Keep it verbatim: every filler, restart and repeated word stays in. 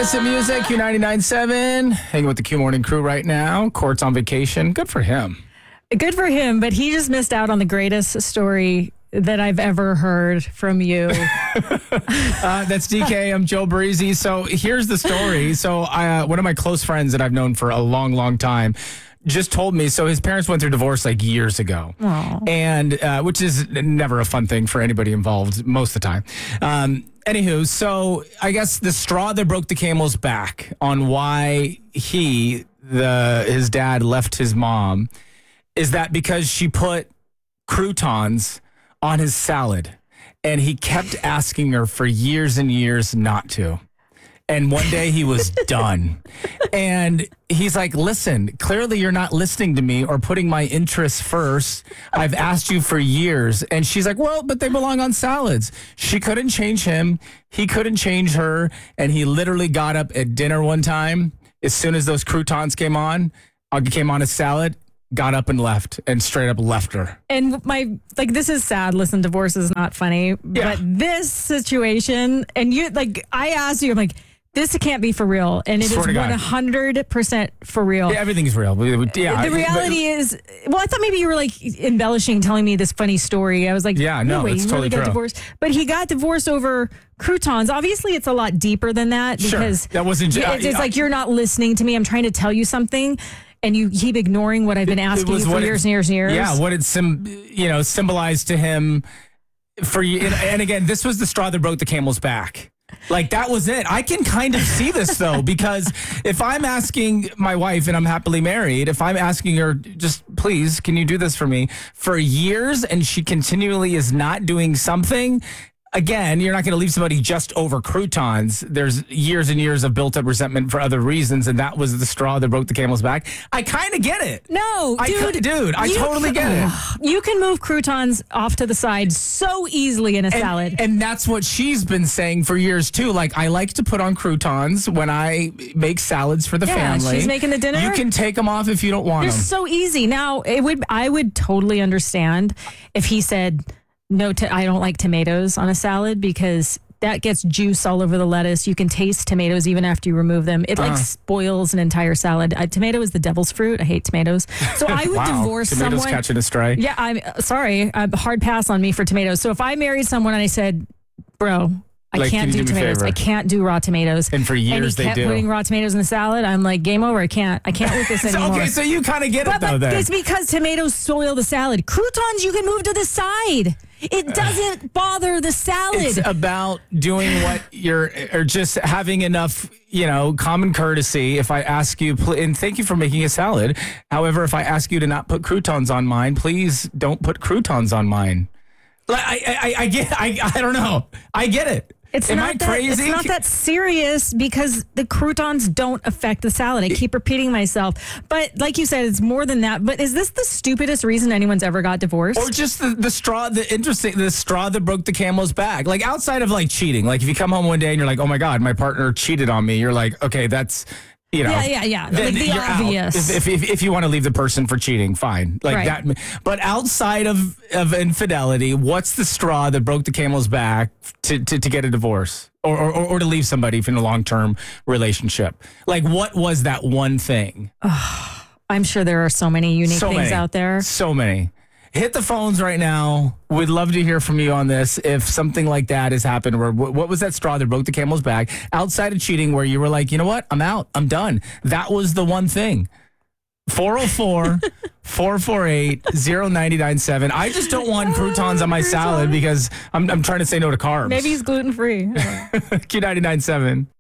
Innocent Music, Q ninety-nine point seven. Hanging with the Q Morning crew right now. Court's on vacation. Good for him. Good for him, but he just missed out on the greatest story that I've ever heard from you. uh, that's D K. I'm Joe Breezy. So here's the story. So uh, one of my close friends that I've known for a long, long time just told me, so his parents went through divorce like years ago. Aww. And uh, which is never a fun thing for anybody involved most of the time. Um, anywho, so I guess the straw that broke the camel's back on why he, the his dad, left his mom is that because she put croutons on his salad, and he kept asking her for years and years not to. And one day he was done. And he's like, listen, clearly you're not listening to me or putting my interests first. I've asked you for years. And she's like, well, but they belong on salads. She couldn't change him. He couldn't change her. And he literally got up at dinner one time. As soon as those croutons came on, uh, came on his salad, got up and left and straight up left her. And my, like, this is sad. Listen, divorce is not funny. Yeah. But this situation, and you, like, I asked you, I'm like, this can't be for real. And it Swear is one hundred percent for real. Yeah, everything's real. Yeah, the reality but, is, well, I thought maybe you were like embellishing, telling me this funny story. I was like, yeah, no, no way, it's he totally really got true. divorced. But he got divorced over croutons. Obviously, it's a lot deeper than that because sure. that wasn't. It's, it's uh, like you're not listening to me. I'm trying to tell you something, and you keep ignoring what I've been asking you for years it, and years and years. Yeah, what it sim, you know, symbolized to him for you. And, and again, this was the straw that broke the camel's back. Like, that was it. I can kind of see this, though, because if I'm asking my wife, and I'm happily married, if I'm asking her, just please, can you do this for me, for years, and she continually is not doing something, again, you're not going to leave somebody just over croutons. There's years and years of built-up resentment for other reasons, and that was the straw that broke the camel's back. I kind of get it. No, I dude. Could, dude, I totally can, get it. You can move croutons off to the side so easily in a and, salad. And that's what she's been saying for years, too. Like, I like to put on croutons when I make salads for the yeah, family. She's making the dinner. You can take them off if you don't want They're them. so easy. Now, it would. I would totally understand if he said, no, to, I don't like tomatoes on a salad because that gets juice all over the lettuce. You can taste tomatoes even after you remove them. It like uh-huh. spoils an entire salad. Uh, tomato is the devil's fruit. I hate tomatoes. So I would wow. divorce tomatoes someone. Catching a stray. Yeah, I'm sorry. A hard pass on me for tomatoes. So if I married someone and I said, bro, I like, can't can do do tomatoes. I can't do raw tomatoes. And for years and he they kept do. putting raw tomatoes in the salad. I'm like, game over. I can't. I can't with this so, anymore. Okay, so you kind of get but, it, though, but then. It's because tomatoes soil the salad. Croutons, you can move to the side. It doesn't bother the salad. It's about doing what you're, or just having enough, you know, common courtesy. If I ask you, and thank you for making a salad. However, if I ask you to not put croutons on mine, please don't put croutons on mine. Like, I, I, I get, I, I don't know. I get it. It's Am not I that, crazy? It's not that serious because the croutons don't affect the salad. I keep repeating myself. But like you said, it's more than that. But is this the stupidest reason anyone's ever got divorced? Or just the, the straw, the interesting, the straw that broke the camel's back. Like, outside of like cheating, like if you come home one day and you're like, oh my God, my partner cheated on me. You're like, okay, that's, you know, yeah, yeah, yeah. Like the obvious. If, if, if, if you want to leave the person for cheating, fine. Like right. that. But outside of, of infidelity, what's the straw that broke the camel's back to, to, to get a divorce or, or, or to leave somebody in a long-term relationship? Like, what was that one thing? Oh, I'm sure there are so many unique so things many, out there. So many. Hit the phones right now. We'd love to hear from you on this. If something like that has happened, or what was that straw that broke the camel's back outside of cheating where you were like, you know what? I'm out. I'm done. That was the one thing. four oh four, four four eight, oh nine nine seven. I just don't want croutons on my salad because I'm, I'm trying to say no to carbs. Maybe he's gluten-free. Q ninety-nine point seven.